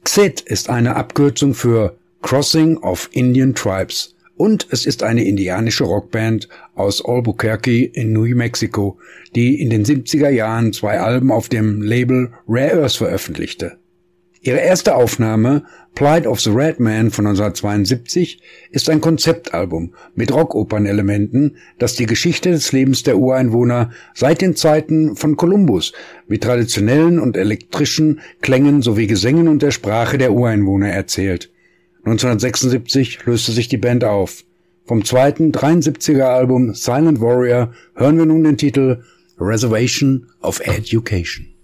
XIT ist eine Abkürzung für Crossing of Indian Tribes und es ist eine indianische Rockband aus Albuquerque in New Mexico, die in den 70er Jahren 2 Alben auf dem Label Rare Earth veröffentlichte. Ihre erste Aufnahme, Plight of the Red Man von 1972, ist ein Konzeptalbum mit Rockopernelementen, das die Geschichte des Lebens der Ureinwohner seit den Zeiten von Kolumbus mit traditionellen und elektrischen Klängen sowie Gesängen und der Sprache der Ureinwohner erzählt. 1976 löste sich die Band auf. Vom zweiten 73er-Album Silent Warrior hören wir nun den Titel Reservation of Education.